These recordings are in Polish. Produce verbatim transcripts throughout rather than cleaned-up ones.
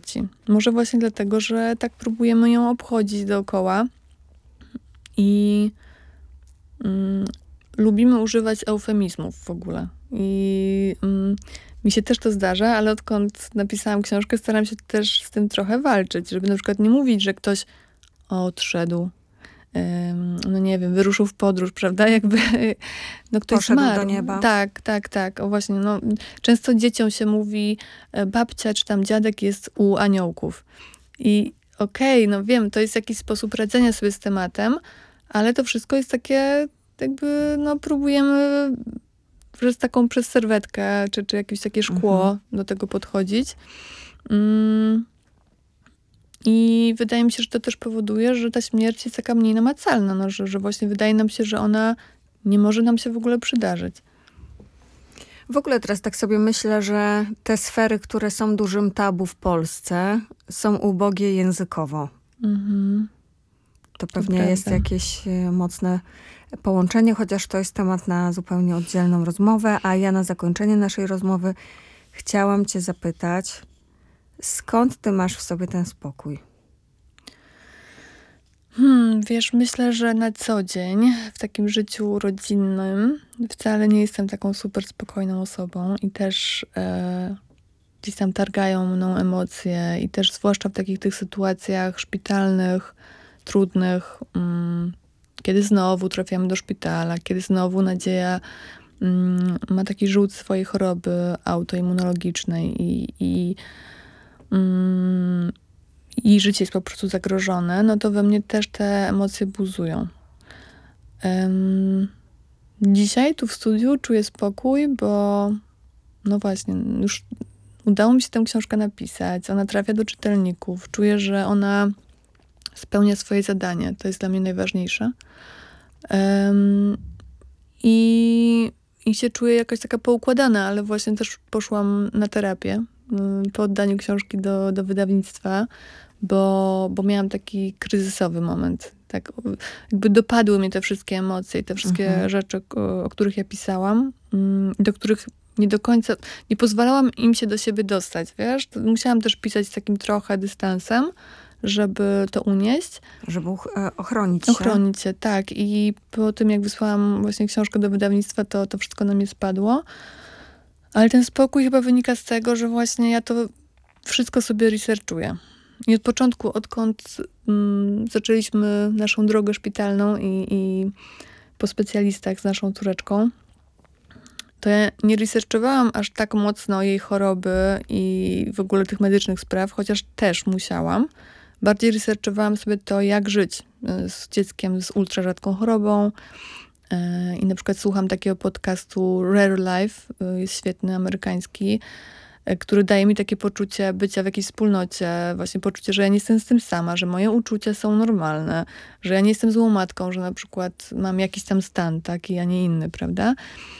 śmierci. Może właśnie dlatego, że tak próbujemy ją obchodzić dookoła i mm, lubimy używać eufemizmów w ogóle. I mm, mi się też to zdarza, ale odkąd napisałam książkę, staram się też z tym trochę walczyć, żeby na przykład nie mówić, że ktoś odszedł, no nie wiem, wyruszył w podróż, prawda? Jakby no ktoś Poszedł zmarł. do nieba. Tak, tak, tak. O właśnie, no często dzieciom się mówi, babcia czy tam dziadek jest u aniołków. I okej, okay, no wiem, to jest jakiś sposób radzenia sobie z tematem, ale to wszystko jest takie, jakby, no próbujemy przez taką, przez serwetkę, czy, czy jakieś takie szkło mhm. do tego podchodzić. Mm. I wydaje mi się, że to też powoduje, że ta śmierć jest taka mniej namacalna, no, że, że właśnie wydaje nam się, że ona nie może nam się w ogóle przydarzyć. W ogóle teraz tak sobie myślę, że te sfery, które są dużym tabu w Polsce, są ubogie językowo. Mhm. To pewnie to jest jakieś mocne połączenie, chociaż to jest temat na zupełnie oddzielną rozmowę, a ja na zakończenie naszej rozmowy chciałam cię zapytać, skąd ty masz w sobie ten spokój? Hmm, wiesz, myślę, że na co dzień w takim życiu rodzinnym wcale nie jestem taką super spokojną osobą i też e, gdzieś tam targają mną emocje i też zwłaszcza w takich tych sytuacjach szpitalnych, trudnych, mm, kiedy znowu trafiamy do szpitala, kiedy znowu nadzieja mm, ma taki żółt swojej choroby autoimmunologicznej i, i mm, i życie jest po prostu zagrożone, no to we mnie też te emocje buzują. Um, dzisiaj tu w studiu czuję spokój, bo no właśnie, już udało mi się tę książkę napisać, ona trafia do czytelników, czuję, że ona spełnia swoje zadanie, to jest dla mnie najważniejsze. Um, i, I się czuję jakaś taka poukładana, ale właśnie też poszłam na terapię po oddaniu książki do, do wydawnictwa, bo, bo miałam taki kryzysowy moment. Tak, jakby dopadły mnie te wszystkie emocje i te wszystkie mhm. rzeczy, o, o których ja pisałam, do których nie do końca, nie pozwalałam im się do siebie dostać, wiesz? To musiałam też pisać z takim trochę dystansem, żeby to unieść. Żeby ochronić się. Ochronić się, tak. I po tym, jak wysłałam właśnie książkę do wydawnictwa, to, to wszystko na mnie spadło. Ale ten spokój chyba wynika z tego, że właśnie ja to wszystko sobie researchuję. I od początku, odkąd mm, zaczęliśmy naszą drogę szpitalną i, i po specjalistach z naszą córeczką, to ja nie researchowałam aż tak mocno jej choroby i w ogóle tych medycznych spraw, chociaż też musiałam. Bardziej researchowałam sobie to, jak żyć z dzieckiem z ultra rzadką chorobą. I na przykład słucham takiego podcastu Rare Life, jest świetny, amerykański, który daje mi takie poczucie bycia w jakiejś wspólnocie, właśnie poczucie, że ja nie jestem z tym sama, że moje uczucia są normalne, że ja nie jestem złą matką, że na przykład mam jakiś tam stan taki, a nie inny, prawda?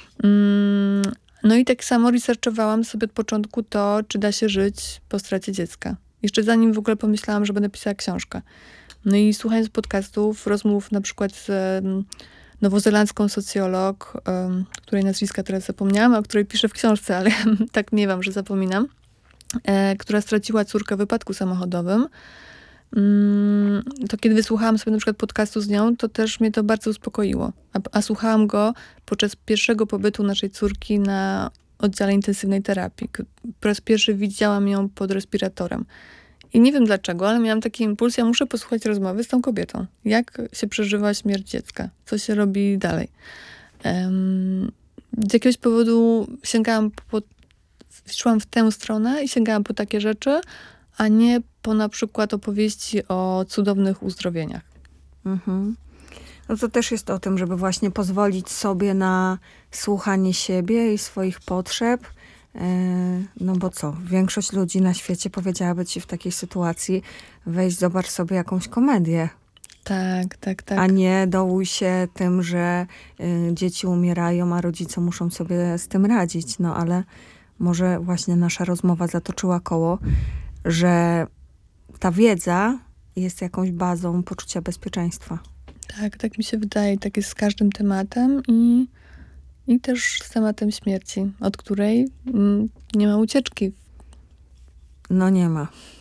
No i tak samo researchowałam sobie od początku to, czy da się żyć po stracie dziecka. Jeszcze zanim w ogóle pomyślałam, że będę pisała książkę. No i słuchając podcastów, rozmów na przykład z nowozelandzką socjolog, um, której nazwiska teraz zapomniałam, o której piszę w książce, ale tak miewam, że zapominam, e, która straciła córkę w wypadku samochodowym. Mm, to kiedy wysłuchałam sobie na przykład podcastu z nią, to też mnie to bardzo uspokoiło. A, a słuchałam go podczas pierwszego pobytu naszej córki na oddziale intensywnej terapii. Po raz pierwszy widziałam ją pod respiratorem. I nie wiem dlaczego, ale miałam taki impuls, ja muszę posłuchać rozmowy z tą kobietą. Jak się przeżywa śmierć dziecka? Co się robi dalej? Um, z jakiegoś powodu sięgałam po, szłam w tę stronę i sięgałam po takie rzeczy, a nie po na przykład opowieści o cudownych uzdrowieniach. Mhm. No to też jest o tym, żeby właśnie pozwolić sobie na słuchanie siebie i swoich potrzeb. No bo co, większość ludzi na świecie powiedziałaby ci w takiej sytuacji weź, zobacz sobie jakąś komedię. Tak, tak, tak. A nie dołuj się tym, że y, dzieci umierają, a rodzice muszą sobie z tym radzić. No ale może właśnie nasza rozmowa zatoczyła koło, że ta wiedza jest jakąś bazą poczucia bezpieczeństwa. Tak, tak mi się wydaje. Tak jest z każdym tematem i I też z tematem śmierci, od której mm, nie ma ucieczki. No nie ma.